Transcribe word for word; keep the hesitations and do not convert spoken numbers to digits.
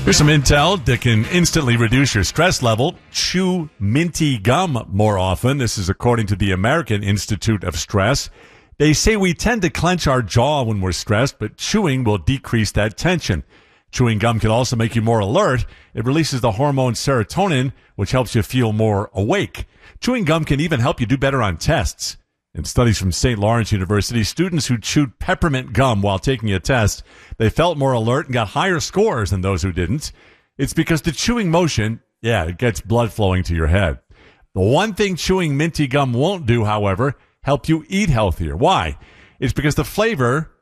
Here's some intel that can instantly reduce your stress level. Chew minty gum more often. This is according to the American Institute of Stress. They say we tend to clench our jaw when we're stressed, but chewing will decrease that tension. Chewing gum can also make you more alert. It releases the hormone serotonin, which helps you feel more awake. Chewing gum can even help you do better on tests. In studies from Saint Lawrence University, students who chewed peppermint gum while taking a test, they felt more alert and got higher scores than those who didn't. It's because the chewing motion, yeah, it gets blood flowing to your head. The one thing chewing minty gum won't do, however, help you eat healthier. Why? It's because the flavor